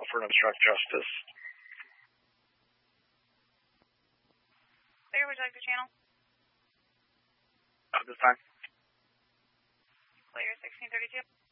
for an obstruct justice. Clear, would you like the channel? This time. Clear, 1632.